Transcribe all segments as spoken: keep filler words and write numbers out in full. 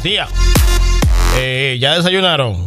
días. Eh, ¿Ya desayunaron?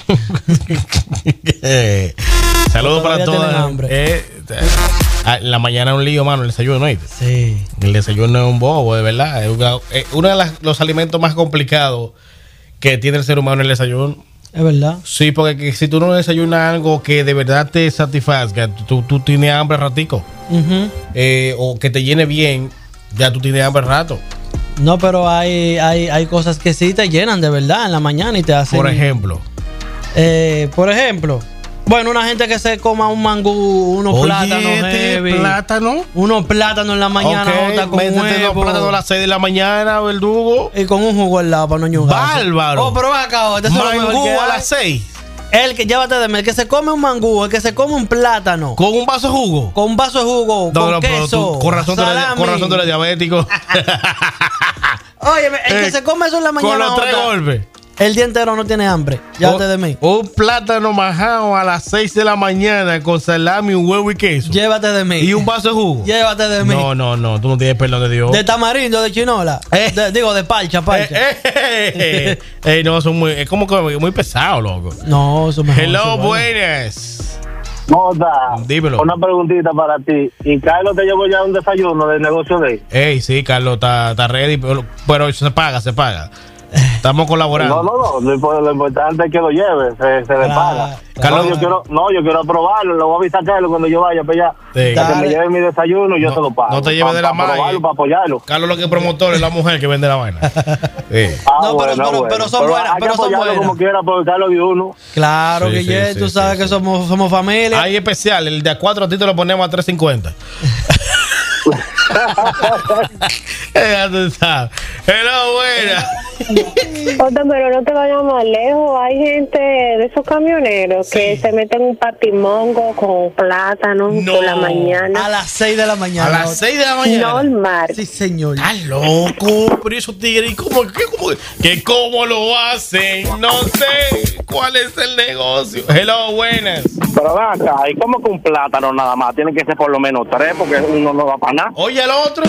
eh, saludos para todos. Eh, en la mañana es un lío, mano, el desayuno, ¿no? Sí. El desayuno es un bobo, de verdad. Es una, es uno de las, los alimentos más complicados que tiene el ser humano, el desayuno. Es verdad. Sí, porque que si tú no desayunas algo que de verdad te satisfazga, tú, tú tienes hambre ratico. Uh-huh. eh, o que te llene bien, ya tú tienes hambre rato. No, pero hay, hay, hay cosas que sí te llenan de verdad en la mañana y te hacen. Por ejemplo. Eh, por ejemplo. Bueno, una gente que se coma un mangú, unos Oye, plátanos este heavy. plátano. Unos plátanos en la mañana, okay, con huevo. Unos plátanos a las seis de la mañana, verdugo. Y con un jugo al lado para no ñugar. Bárbaro. Oh, pero acá, este mangú a las seis. El que, llévate de mí, el que se come un mangú, el que se come un plátano. ¿Con un vaso de jugo? Con un vaso de jugo, no, con no, queso, tú, con razón tú eres, con razón tú eres diabético. Oye, el que eh, se come eso en la mañana. Con los tres golpes. El día entero no tiene hambre. Llévate de mí. Un plátano majado a las seis de la mañana con salami, un huevo y queso. Llévate de mí. Y un vaso de jugo. Llévate de mí. No, no, no. Tú no tienes perdón de Dios. De tamarindo, de chinola. Eh. De, digo, de parcha, parcha. Eh, eh, eh, eh, no, son muy, es como que muy pesado, loco. No, eso mejor. Hello, buenas. Moda, dímelo. Una preguntita para ti. ¿Y Carlos te llevó ya un desayuno del negocio de él? Ey, sí, Carlos está, está ready, pero, pero se paga, se paga. Estamos colaborando. No, no, no. Lo, lo importante es que lo lleve, se, se le paga. Carlos, no, yo quiero, no, yo quiero probarlo. Lo voy a avisar a Carlos cuando yo vaya para allá. Sí. Para que me lleve mi desayuno y yo no, se lo pago. No te lleves pa, de la pa mano. Para probarlo, para apoyarlo. Carlos lo que es promotor es la mujer que vende la vaina. Sí. Ah, no, bueno, pero, pero, bueno. pero son pero buenas. Hay pero que son apoyarlo buenas. como quiera, porque Carlos de uno. Claro sí, que sí, yeah, sí, tú sí, sabes sí, que sí. somos, somos familia. Hay especial, el de a cuatro a ti te lo ponemos a tres cincuenta. Hello, buena. Otra, pero no te vayas más lejos. Hay gente de esos camioneros sí. que se meten un patimongo con plátano no. por la mañana. A las seis de la mañana. A las seis de la mañana. Normal. Sí, señor. Estás loco, pero esos tigres, ¿cómo, qué, cómo, que cómo lo hacen? No sé cuál es el negocio. Hello, buenas. Pero ven acá, ¿y cómo que un plátano nada más? Tiene que ser por lo menos tres, porque uno no va para nada. Oye, el otro.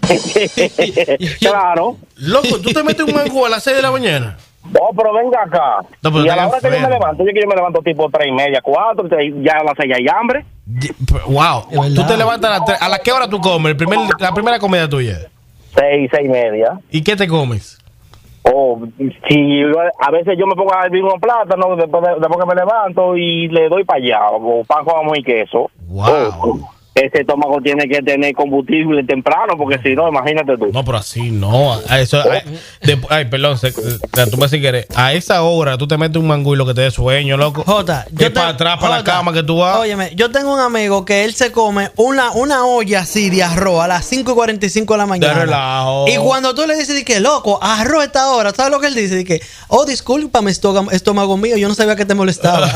Claro. Loco, ¿tú te metes un mangú a las seis de la mañana? No, pero venga acá. No, y a la hora que yo me levanto, yo que yo me levanto tipo tres y media, cuatro, ya a las seis ya hay hambre. Wow. ¿Tú te levantas a las tres? ¿A la qué hora tú comes? El primer, la primera comida tuya. Seis, seis y media. ¿Y qué te comes? Oh, si a veces yo me pongo a vivir un plátano después, de, después que me levanto y le doy para allá, o pan con jamón y queso. Wow. Oh, ese estómago tiene que tener combustible temprano, porque si no, imagínate tú. No, pero así no. A eso, a, de, ay, perdón, se, tú me si quieres. A esa hora tú te metes un mangú y lo que te dé sueño, loco. Jota, yo es para atrás, para Jota, la cama que tú vas. Óyeme, yo tengo un amigo que él se come una, una olla así de arroz a las cinco y cuarenta y cinco de la mañana. De relajo. Y cuando tú le dices, de que loco, arroz a esta hora, ¿sabes lo que él dice? De que, oh, discúlpame, estómago, estómago mío, yo no sabía que te molestaba.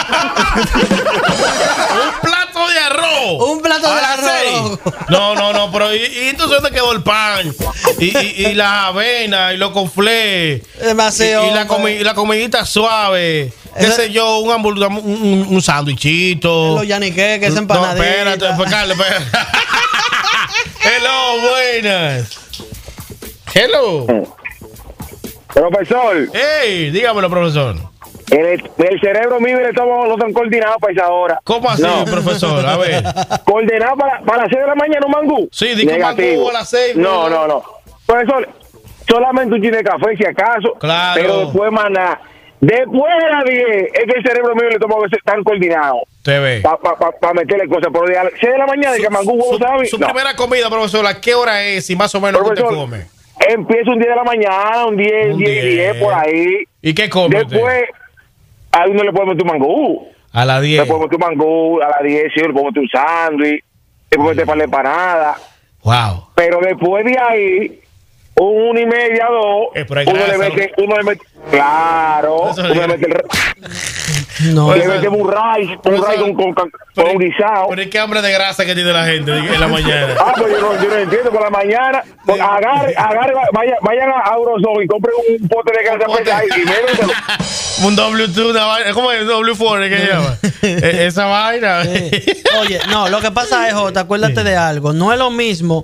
Un plato de arroz. Un plato de arroz. No, no, no, pero ¿y, y entonces dónde quedó el pan? Y, y, y la avena, y los conflés. Demasiado. Y, y, la comi, y la comidita suave. ¿Qué Ese, sé yo? Un hamburguesa, un, un, un sándwichito. Los yaniqué, que es empanadita. No, espérate, pues, Carlos, espérate. Hello, buenas. Hello. Profesor. Hey, dígamelo, profesor. El, el cerebro mío y el estómago no están coordinados para esa hora. ¿Cómo así, no. profesor? A ver. ¿Coordinado para, para las seis de la mañana un mangú? Sí, digo un mangú a las seis. No, no, no. Profesor, solamente un chile de café si acaso. Claro. Pero después, maná. Después de las diez, es que el cerebro mío y el estómago están coordinados. Te ve. Para pa, pa, pa meterle cosas. Pero de las seis de la mañana, su, que mangú, su, ¿sabes? Su no. primera comida, profesor, ¿a qué hora es? Y más o menos, ¿qué te come? Empieza un diez de la mañana, un diez, un diez y diez, por ahí. ¿Y qué come? Después, a uno le puede meter un mangú. A las diez. Le puede meter un mangú, a las diez, sí, le puede meter un sándwich, le puede meter para la empanada. Wow. Pero después de ahí, un una y media, dos, eh, uno, grasa, le mete, uno le mete, claro, uno le mete el... No, le mete un rice, un rice con, con, con, con un guisado. Pero es que hambre de grasa que tiene la gente en la mañana. Ah, pues yo no, yo no entiendo, por la mañana, pues agarre, agarre, vaya, vayan a Eurozone y compren un pote de grasa pesada y mételo. Un W dos, una vaina, ¿cómo es? W cuatro, ¿qué se llama? Esa vaina. Sí. Oye, no, lo que pasa es, Jota, acuérdate sí. de algo, no es lo mismo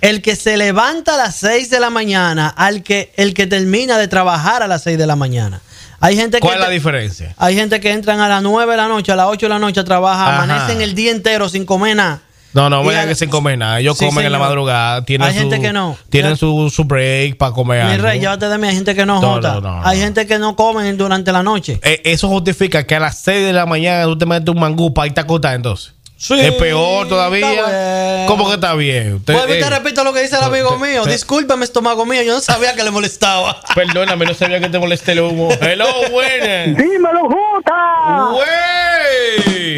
el que se levanta a las seis de la mañana al que el que termina de trabajar a las seis de la mañana. Hay gente ¿Cuál que es la diferencia? Hay gente que entran a las nueve de la noche, a las ocho de la noche a trabajar, Ajá. amanecen el día entero sin comer nada. No, no, Y vayan a- que sin comer nada. Ellos Sí, comen en la señor. madrugada. Tienen Hay su, gente que no. Tienen Ya- su, su break para comer Mi algo. rey, llévate de mí, hay gente que no, No, jota. no, no, Hay no. gente que no comen durante la noche. Eh, eso justifica que a las seis de la mañana tú te metes un mangú para irte a acostar entonces. Sí, Es peor todavía. está bien. ¿Cómo que está bien? Usted- Vuelvo y te eh, repito lo que dice el no, amigo te- mío. te- Discúlpeme, estómago mío, yo no sabía que le molestaba. Perdóname, no sabía que te molesté el humo. Hello, buenas. ¡Dímelo, Jota! Güey.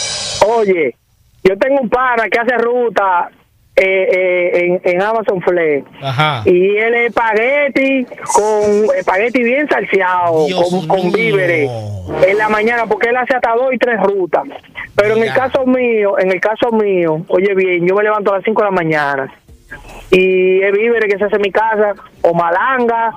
Oye, yo tengo un pana que hace ruta eh, eh, en, en Amazon Flex. Ajá. Y él es espagueti con espagueti bien salseado, Dios con, con mío. víveres en la mañana, porque él hace hasta dos y tres rutas. Pero en el Ya. caso mío, en el caso mío, oye bien, yo me levanto a las cinco de la mañana y es víveres que se hace en mi casa, o malanga,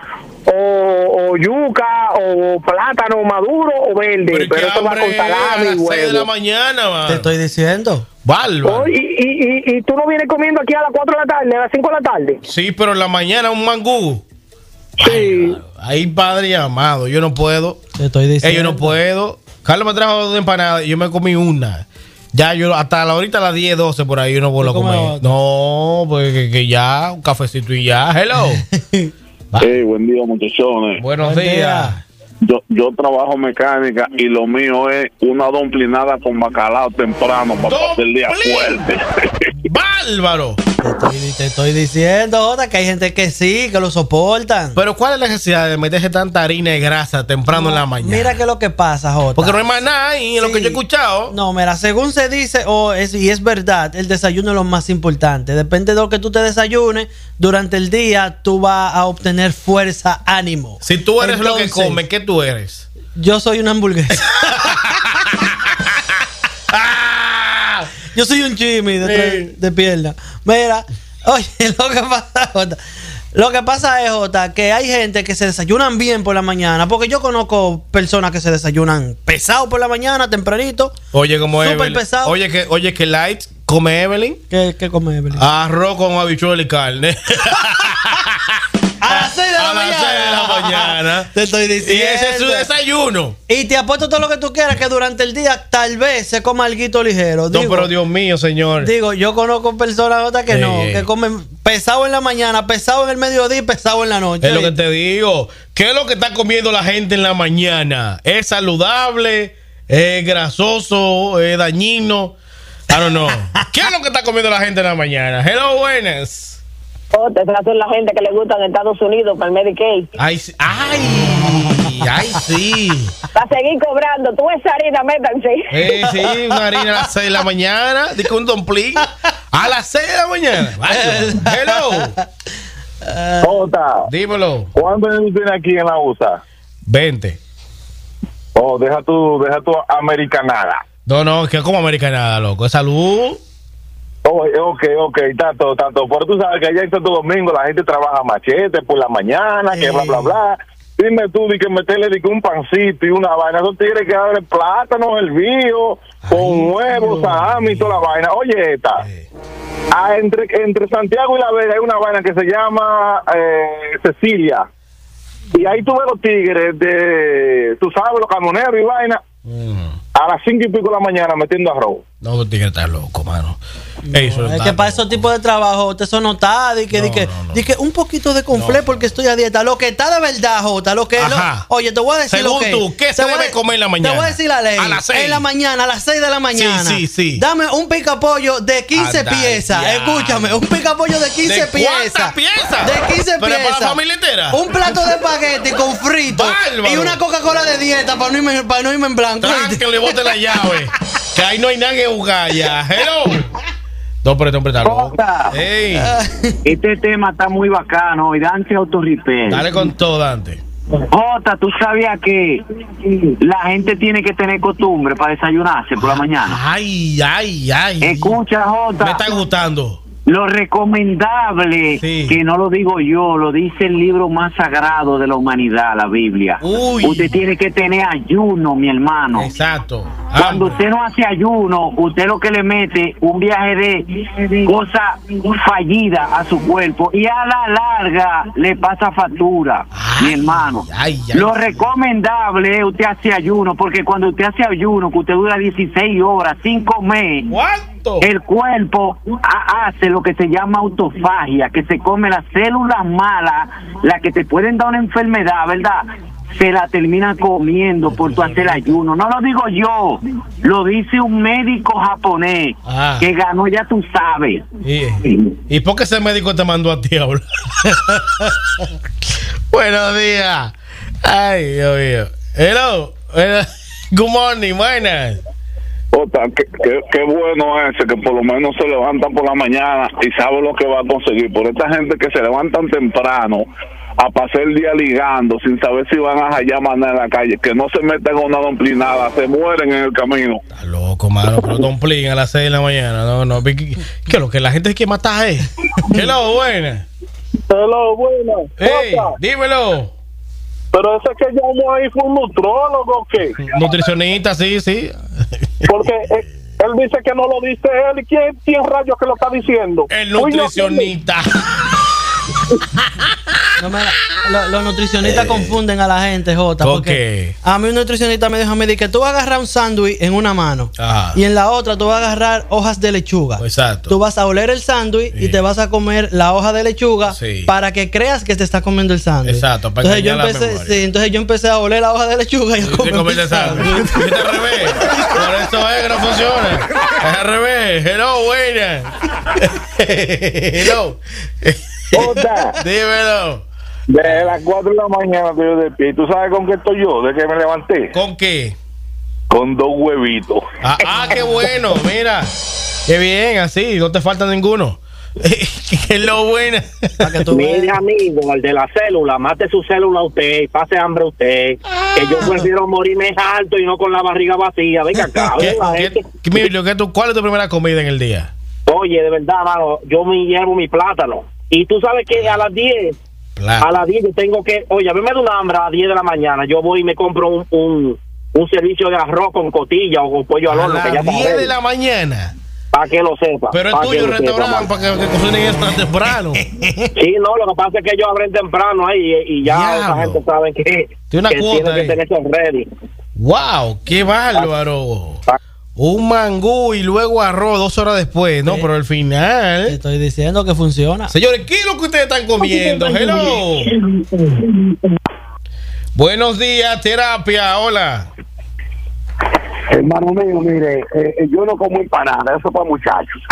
o, o yuca, o plátano maduro o verde, Pero, pero, qué esto va con hambre, a salami y las seis de la huevo. mañana, man. Te estoy diciendo. Bárbaro. Oh, y, y, y, y tú no vienes comiendo aquí a las cuatro de la tarde, a las cinco de la tarde. Sí, pero en la mañana un mangú. Sí. Ahí, padre amado, yo no puedo. Te estoy Eh, diciendo. yo no puedo. Carlos me trajo dos empanadas y yo me comí una. Ya yo hasta la ahorita a las diez, doce por ahí yo no vuelvo a ¿Tú comes comer. otra? No, pues que, que ya, un cafecito y ya. Hello. Va. Hey, buen día, muchachones. Buenos Buen días. día. Yo, yo trabajo mecánica y lo mío es una domplinada con bacalao temprano para pasar el día Domplin. fuerte. Bárbaro. Te estoy, te estoy diciendo, Jota, que hay gente que sí, que lo soportan. Pero ¿cuál es la necesidad de meterse tanta harina y grasa temprano en la mañana? Mira que lo que pasa, Jota. Porque no hay más nada ahí en lo Sí. que yo he escuchado. No, mira, según se dice, o es, y es verdad, el desayuno es lo más importante. Depende de lo que tú te desayunes, durante el día tú vas a obtener fuerza, ánimo. Si tú eres lo que Entonces, comes, ¿qué tú eres? Yo soy una hamburguesa. ¡Ah! Yo soy un chimi de, tres- Sí. de pierna. Mira, oye, lo que pasa, Jota, lo que pasa es, Jota, que hay gente que se desayunan bien por la mañana, porque yo conozco personas que se desayunan pesado por la mañana, tempranito. Oye, como Súper Evelyn. pesado. Oye, que, oye, que light come Evelyn. ¿Qué, qué come Evelyn? Arroz con habichuela y carne. A las seis de la A las mañana. seis de la mañana. Te estoy Y diciendo. ese es su desayuno. Y te apuesto todo lo que tú quieras que durante el día tal vez se coma alguito ligero. No, Digo, pero Dios mío, señor. digo, yo conozco personas otras que Ey, no, ey. que comen pesado en la mañana, pesado en el mediodía y pesado en la noche. Es lo que te digo. ¿Qué es lo que está comiendo la gente en la mañana? ¿Es saludable? ¿Es grasoso? ¿Es dañino? I don't know. ¿Qué es lo que está comiendo la gente en la mañana? Hello, buenas. Oh, te tratan la gente que le gusta en Estados Unidos para el Medicaid. Ay, sí. ay, ay, sí. Para seguir cobrando. Tú esa harina, métanse. Eh, sí, una harina a las seis de la mañana. Dice un dumpling a las seis de la mañana. Vaya. Hello. Jota, Dímelo. ¿cuántos años tú tienes aquí en la U S A? veinte. Oh, deja tu, deja tu americanada. No, no, que como americanada, loco. Es salud. Oh, ok, ok, tanto, tanto. Pero tú sabes que allá en Santo Domingo la gente trabaja machete por la mañana, que Sí. bla, bla, bla. Dime tú, di que meterle di que un pancito y una vaina. Esos tigres que abren plátanos, hervidos, con huevos, salami y toda la vaina. Oye, esta. Ah, entre, entre Santiago y La Vega hay una vaina que se llama eh, Cecilia. Y ahí tú ves los tigres de, tú sabes, los camioneros y vaina, Mm. a las cinco y pico de la mañana metiendo arroz. No, tú tienes que estar loco, mano. Ey, eso Es está que para loco. esos tipos de trabajo, usted eso no está, di que, No, di que, no, no. di que un poquito de conflé No. porque estoy a dieta. Lo que está de verdad, Jota, lo que lo- Ajá. oye, te voy a decir Según lo que tú, ¿qué Te se voy a- debe comer en la mañana? Te voy a decir la ley. A las seis. En la mañana, a las seis de la mañana. Sí, sí, sí. Dame un picapollo de quince Anda, piezas. ya. Escúchame, un picapollo de quince ¿De piezas. cuántas piezas? De quince ¿Pero piezas. para la familia entera? Un plato de espagueti con frito. Bárbaro. Y una Coca-Cola de dieta para no irme, para no irme en blanco. Tran, que le bote la llave. Que ahí no hay nada que jugar ya. Hello. No, pero este hombre está loco. Jota. Ey, Este tema está muy bacano y Dante Autoripel. dale con todo, Dante. Jota, tú sabías que la gente tiene que tener costumbre para desayunarse por la mañana. Ay, ay, ay. Escucha, Jota. Me está gustando. Lo recomendable, Sí. que no lo digo yo, lo dice el libro más sagrado de la humanidad, la Biblia. Uy. Usted tiene que tener ayuno, mi hermano. Exacto. Cuando usted no hace ayuno, usted lo que le mete un viaje de cosa fallida a su cuerpo y a la larga le pasa factura, Ay, mi hermano. ay, ay, lo ay. recomendable es usted hace ayuno, porque cuando usted hace ayuno, que usted dura dieciséis horas sin comer, ¿Cuánto? el cuerpo ha- hace lo que se llama autofagia, que se come las células malas, las que te pueden dar una enfermedad, ¿verdad? Se la termina comiendo por tu hacer ayuno. No lo digo yo, lo dice un médico japonés Ah. que ganó, ya tú sabes. ¿Y, ¿Y por qué ese médico te mandó a ti a hablar? Buenos días. Ay, Dios mío. Hello. Hello. Good morning, buenas. Ota, qué, qué, qué bueno ese que por lo menos se levantan por la mañana y sabe lo que va a conseguir. Por esta gente que se levantan temprano a pasar el día ligando sin saber si van a hallar manera en la calle, que no se meten con una domplinada, se mueren en el camino. Está loco, mano, pero Don Plin a las seis de la mañana. No, no. ¿Qué, qué, qué lo que la gente es que mata es? Hello, buenas. Hello, bueno. Hey, dímelo. Pero ese que llamó ahí fue un nutrólogo, ¿o qué? Nutricionista, sí, sí. Porque eh, él dice que no lo dice él. ¿Y quién, quién rayos que lo está diciendo? El Fui yo. nutricionista. No me la- lo- los nutricionistas confunden a la gente, Jota. ¿Con Porque qué? a mí un nutricionista me dijo, me dice que tú vas a agarrar un sándwich en una mano Ajá. y en la otra tú vas a agarrar hojas de lechuga. Exacto. Tú vas a oler el sándwich Sí. y te vas a comer la hoja de lechuga Sí. para que creas que te estás comiendo el sándwich. Exacto, para entonces yo engañar la empecé, memoria. sí, entonces yo empecé a oler la hoja de lechuga y a Y te comer comiste el sándwich. sándwich. Viste al revés. Por eso es que no funciona. Es al revés. Hello, buena. Hello. Jota, Dímelo. de las cuatro de la mañana estoy yo despierto. ¿Tú sabes con qué estoy yo? ¿De que me levanté? ¿Con qué? Con dos huevitos. Ah, ah, qué bueno. Mira. Qué bien, así. No te falta ninguno. Qué es lo buena. Para que tú veas. Mire, amigo, el de la célula, mate su célula usted, pase hambre usted, que yo prefiero morirme alto y no con la barriga vacía. Venga acá, ¿Qué, la qué, gente- qué- Emilio, ¿qué tú- ¿cuál es tu primera comida en el día? Oye, de verdad, mano, yo me llevo mi plátano. Y tú sabes que a las diez, Plátano. a las diez yo tengo que, oye, a mí me da una hambre a las diez de la mañana, yo voy y me compro un, un, un servicio de arroz con cotilla o con pollo al A horno, que ya las está diez de ready, la mañana. para que lo sepa. Pero es pa' que tuyo el lo sepa, restaurante mano. para que, que cocinen eso tan temprano. Sí, no, lo que pasa es que ellos abren temprano ahí y, y ya Diablo. esa gente sabe que, Tiene una que cuota tienen que ahí. tener eso ready. ¡Wow! ¡Qué bárbaro! Un mangú y luego arroz dos horas después, ¿no? Sí. Pero al Te final. estoy diciendo que funciona. Señores, ¿qué es lo que ustedes están comiendo? Hello. Buenos días, terapia. Hola. Hermano mío, mire, eh, eh, yo no como empanada, eso es para muchachos.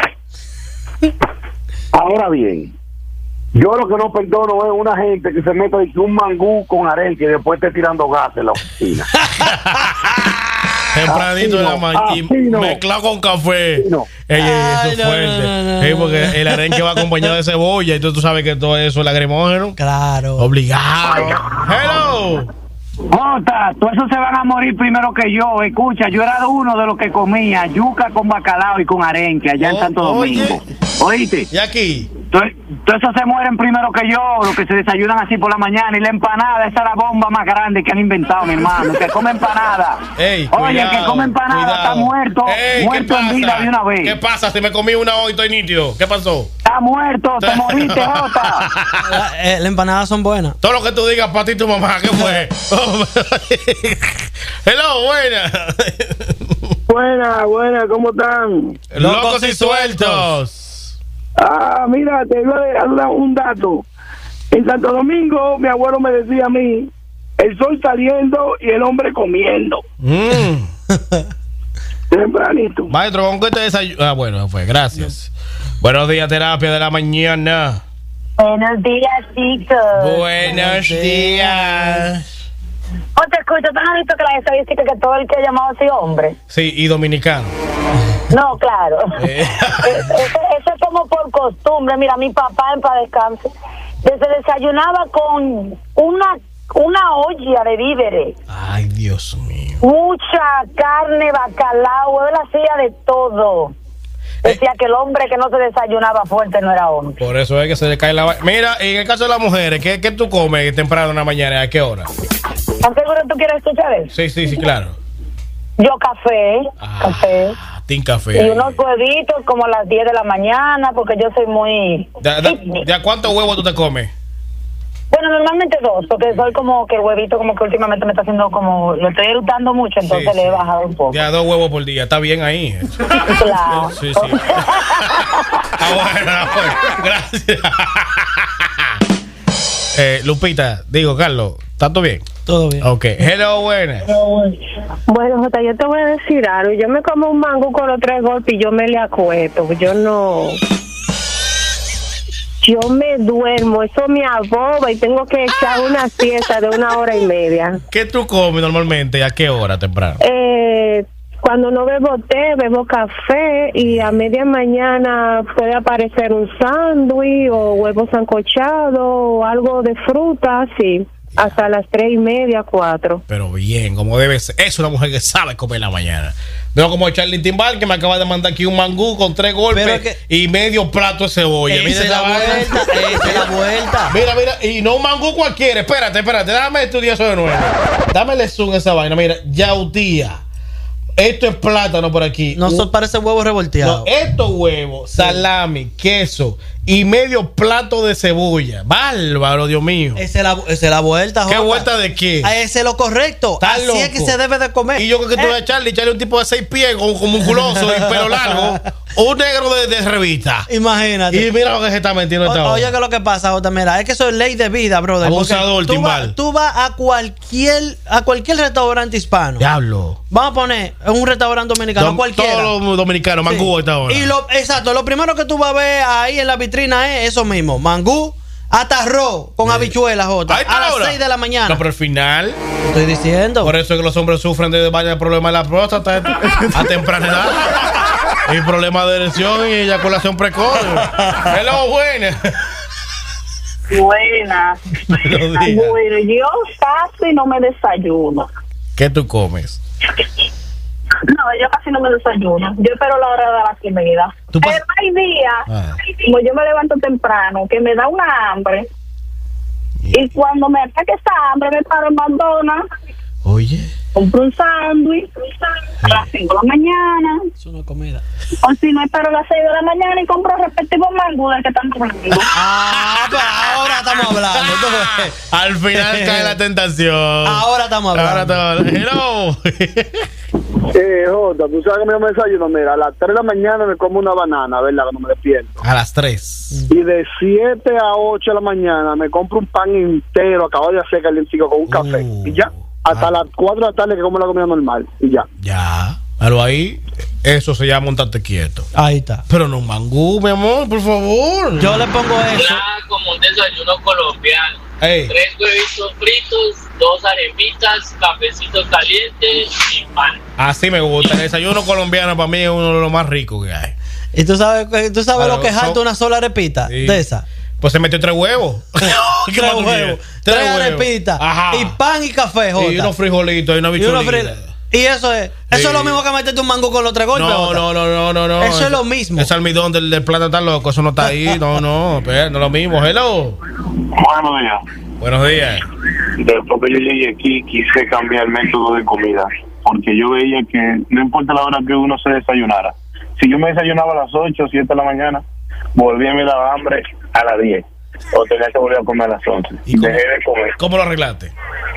Ahora bien, yo lo que no perdono es una gente que se mete de que un mangú con arenque y después esté tirando gas en la oficina. Tempranito de la Así no, mañana. así Y no. mezclado con café. Así no. Ey, ey, eso Ay, es no, fuerte. no, no, no, Ey, no. porque el arenque va acompañado de cebolla y tú, tú sabes que todo eso es lacrimógeno. Claro. Obligado. Hello. Jota, todos esos se van a morir primero que yo. Escucha, yo era uno de los que comía yuca con bacalao y con arenque allá en Oh, Santo oye. Domingo. ¿Oíste? Y aquí. Todos esos se mueren primero que yo, los que se desayunan así por la mañana. Y la empanada, esa es la bomba más grande que han inventado, mi hermano. Que come empanada. Ey, Oye, el que cuidado, come empanada cuidado. está muerto, Ey, muerto ¿qué en vida pasa? de una vez. ¿Qué pasa? Si me comí una hoy, estoy nítido. ¿Qué pasó? Está muerto, te moriste, Jota. La- eh, las empanadas son buenas. Todo lo que tú digas para ti, tu mamá, ¿qué fue? Hello, buena. Buena, buena, ¿cómo están? Locos y sueltos. Ah, mira, te iba a dar un dato. En Santo Domingo, mi abuelo me decía a mí, el sol saliendo y el hombre comiendo. Mm. Tempranito. Maestro, ¿con qué te desayunas? Ah, bueno, fue, gracias. Buenos días, terapia de la mañana. Buenos días, chicos. Buenos días. O te escucho, ¿tú no has visto que la estadística que todo el que ha llamado así hombre? Sí, y dominicano. No, claro. Eh. Eso, eso es como por costumbre. Mira, mi papá, en paz descanse, se desayunaba con una una olla de víveres, Ay, Dios mío. mucha carne, bacalao, él hacía de todo. Decía que el hombre que no se desayunaba fuerte no era hombre. Por eso es que se le cae la... va- Mira, en el caso de las mujeres, ¿qué, qué tú comes temprano en la mañana? ¿A qué hora? ¿Estás seguro tú quieres escuchar eso? Sí, sí, sí, claro. Yo café, Ah, café. Team café. Y unos huevitos como a las diez de la mañana, porque yo soy muy... ¿De, de, de a cuántos huevos tú te comes? Bueno, normalmente dos, porque soy como que el huevito como que últimamente me está haciendo como... Lo estoy eructando mucho, entonces Sí, le he sí. bajado un poco. Ya dos huevos por día, está bien ahí. Claro. Sí, sí. Ah, bueno, ah, bueno. Gracias. eh, Lupita, digo, Carlos, ¿está todo bien? Todo bien. Ok, hello, buenas. Bueno, Jota, yo te voy a decir algo. Yo me como un mango con los tres golpes y yo me le acuesto. Yo no... Yo me duermo, eso me aboba y tengo que echar una siesta de una hora y media. ¿Qué tú comes normalmente? ¿A qué hora temprano? Eh, cuando no bebo té, bebo café y a media mañana puede aparecer un sándwich o huevo sancochado o algo de fruta, así, hasta las tres y media, cuatro. Pero bien, como debe ser. Es una mujer que sabe comer en la mañana. Veo como Charlie Timbal, que me acaba de mandar aquí un mangú con tres golpes Pero que- y medio plato de cebolla. Esa Mira es la esa vaina. vuelta, esa es la vuelta. Mira, mira, y no un mangú cualquiera. Espérate, espérate, déjame estudiar eso de nuevo. Dámele zoom a esa vaina. Mira, yautía. Esto es plátano por aquí. No Un- son parece huevos revolteados. No, estos huevos, salami, queso y medio plato de cebolla. Bárbaro, Dios mío. Esa es la, esa es la vuelta, ¿Qué Jota. vuelta de qué? Ah, ese es lo correcto. Estás Así loco. es que se debe de comer. Y yo creo que tú Eh, vas a echarle, echarle un tipo de seis pies con, con musculoso y pelo largo, un negro de, de revista. Imagínate. Y mira lo que se está metiendo esta O- oye, hora. que lo que pasa, Jota, mira, es que eso es ley de vida, brother. porque Abusador, tú Timbal. vas, tú vas a cualquier a cualquier restaurante hispano. Diablo. Vamos a poner en un restaurante dominicano, Dom- cualquiera. Todos los dominicanos, Sí. mangú a esta hora. Y lo, exacto, lo primero que tú vas a ver ahí en la vitrina es eso mismo, mangú, hasta arroz con habichuelas, Jota, Ahí está a las ahora. seis de la mañana. No, pero al final, Estoy diciendo. por eso es que los hombres sufren de varios problemas de la próstata a temprana edad. Y problemas de erección y eyaculación precoz. Hello, buenas. Buena. Buenos días. Bueno, yo casi no me desayuno. ¿Qué tú comes? No, yo casi no me desayuno. Yo espero la hora de la comida. ¿Tú pas- Pero hay días, Ah. como yo me levanto temprano, que me da una hambre. Y cuando me ataque esa hambre, me paro en McDonald's, Oye. compro un sándwich a las cinco de la mañana. Es una comida. O si no, espero a las seis de la mañana y compro respectivos mangú del que están comiendo. Ah, pero ahora estamos hablando. tú ves. Al final cae la tentación. Ahora estamos hablando. Ahora estamos hablando. Hello. Eh, Jota, tú sabes que me desayuno, mira, a las tres de la mañana me como una banana, ¿verdad? Cuando me despierto. A las tres. Y de siete a ocho de la mañana me compro un pan entero, acabado de hacer calientico con un café. Uh. Y ya, hasta Ah. las cuatro de la tarde que como la comida normal. Y ya. Ya. Pero ahí, eso se llama montarte quieto. Ahí está. Pero no un mangú, mi amor, por favor. Yo le pongo eso. Ya como un desayuno colombiano. Ey. Tres huevitos fritos, dos arepitas, cafecitos calientes y pan. Así me gusta. El desayuno colombiano para mí es uno de los más ricos que hay. Y tú sabes, tú sabes Claro, lo que es harto son- una sola arepita Sí. de esa. Pues se metió tres huevos. ¿Qué Tres más tú huevos, quieres? tres huevos. arepitas Ajá. y pan y café, Jota. Y unos frijolitos y una Y unos bichulita. fri- y eso es, eso Sí. es lo mismo que meterte un mango con los tres golpes. No, Jota. no, no, no, no, no. Eso es lo mismo. Ese almidón del, del plátano está loco. Eso no está ahí. No, no. Espera, no es lo mismo. Hello. Buenos días. Buenos días. Después que yo llegué aquí, quise cambiar el método de comida, porque yo veía que no importa la hora que uno se desayunara. Si yo me desayunaba a las ocho o siete de la mañana, volvía a me daba hambre a las diez, o tenía que volver a comer a las once. ¿Y cómo, Dejé de comer. cómo lo arreglaste?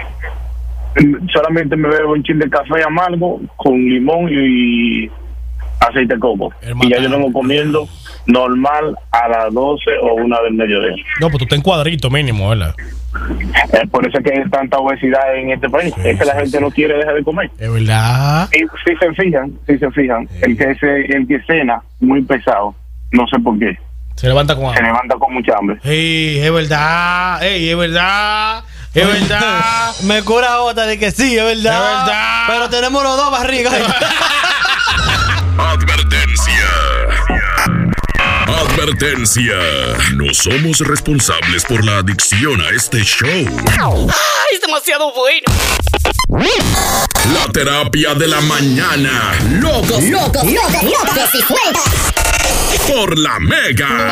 Solamente me bebo un chin de café amargo con limón y aceite de coco. Hermano. Y ya yo vengo comiendo normal a las doce o una del mediodía. No, pues tú estás en cuadrito mínimo, ¿verdad? Eh, por eso es que hay tanta obesidad en este país. Sí, es que la sí, gente sí. no quiere dejar de comer. Es verdad. Y si se fijan, si se fijan, Sí. el que se, el que cena muy pesado, no sé por qué, Se levanta con se hambre. levanta con mucha hambre. Ey, es verdad. Ey, es verdad. Es verdad. Me cura Jota de que sí, es verdad. Es verdad. Pero tenemos los dos barrigas. Advertencia. Advertencia. No somos responsables por la adicción a este show. ¡Ay, es demasiado bueno! La terapia de la mañana. Locos. Loco, loco, loco, loco, si suelta. Por la Mega.